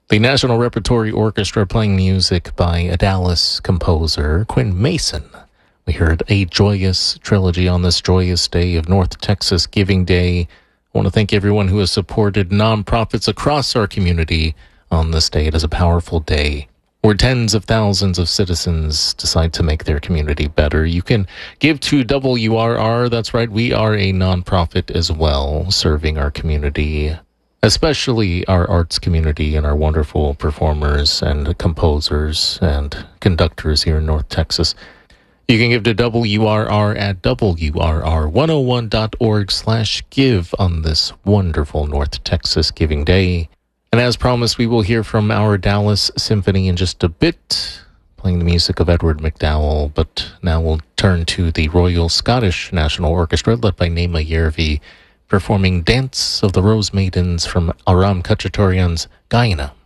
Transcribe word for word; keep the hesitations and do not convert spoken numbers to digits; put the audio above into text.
The National Repertory Orchestra playing music by a Dallas composer, Quinn Mason. We heard A Joyous Trilogy on this joyous day of North Texas Giving Day. I want to thank everyone who has supported nonprofits across our community on this day. It is a powerful day where tens of thousands of citizens decide to make their community better. You can give to W R R. That's right, we are a nonprofit as well, serving our community, especially our arts community and our wonderful performers and composers and conductors here in North Texas. You can give to W R R at W R R one oh one dot org slash give on this wonderful North Texas Giving Day. And as promised, we will hear from our Dallas Symphony in just a bit, playing the music of Edward McDowell. But now we'll turn to the Royal Scottish National Orchestra, led by Naima Järvi, performing Dance of the Rose Maidens from Aram Khachaturian's Guyana.